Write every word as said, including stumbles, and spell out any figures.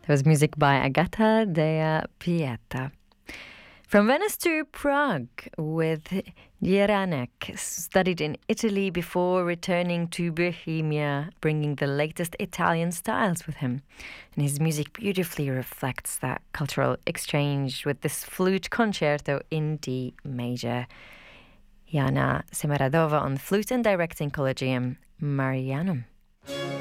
There was music by Agata Dea Pieta. From Venice to Prague with Jeranek, studied in Italy before returning to Bohemia, bringing the latest Italian styles with him. And his music beautifully reflects that cultural exchange with this flute concerto in D major. Jana Semaradova on flute and directing Collegium Marianum.